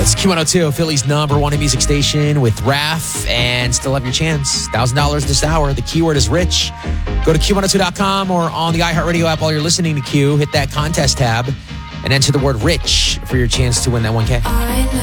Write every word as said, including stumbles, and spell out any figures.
That's Q one oh two, Philly's number one music station with Raph, and still have your chance. one thousand dollars this hour. The keyword is rich. Go to Q one oh two dot com or on the iHeartRadio app while you're listening to Q. Hit that contest tab and enter the word rich for your chance to win that one K.